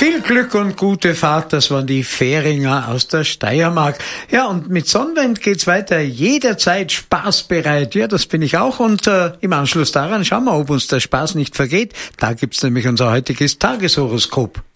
Viel Glück und gute Fahrt, das waren die Fähringer aus der Steiermark. Ja, und mit Sonnenwind geht's weiter, jederzeit spaßbereit. Ja, das bin ich auch und im Anschluss daran schauen wir, ob uns der Spaß nicht vergeht. Da gibt's nämlich unser heutiges Tageshoroskop.